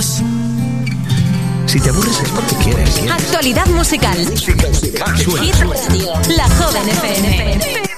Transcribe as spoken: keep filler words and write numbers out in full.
Si te aburres es porque quieres. Actualidad musical. Hit Radio. La Joven F M.